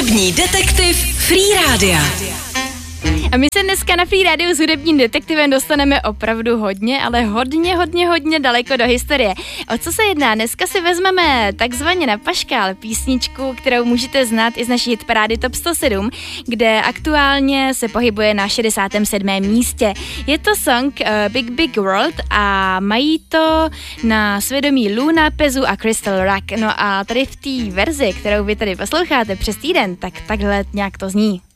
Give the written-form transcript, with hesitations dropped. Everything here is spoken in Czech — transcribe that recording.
Hudební detektiv Free Rádia. A my se dneska na Free Rádiu s hudebním detektivem dostaneme opravdu hodně, ale hodně daleko do historie. O co se jedná? Dneska si vezmeme takzvaně na paškál písničku, kterou můžete znát i z naší hitparády Top 107, kde aktuálně se pohybuje na 67. místě. Je to song Big Big World a mají to na svědomí Luna, Pezu a Crystal Rock. No a tady v té verzi, kterou vy tady posloucháte přes týden, tak takhle nějak to zní.